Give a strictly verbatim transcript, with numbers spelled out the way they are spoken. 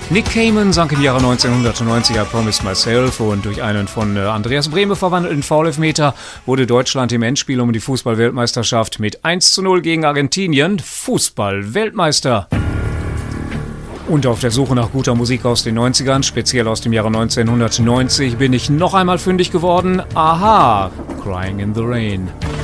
Nick Cayman sang im Jahre neunzehnhundertneunzig I Promised Myself und durch einen von Andreas Brehme verwandelten Foul-Elfmeter wurde Deutschland im Endspiel um die Fußball-Weltmeisterschaft mit eins zu null gegen Argentinien Fußball-Weltmeister. Und auf der Suche nach guter Musik aus den neunzigern, speziell aus dem Jahre neunzehnhundertneunzig, bin ich noch einmal fündig geworden. Aha, Crying in the Rain.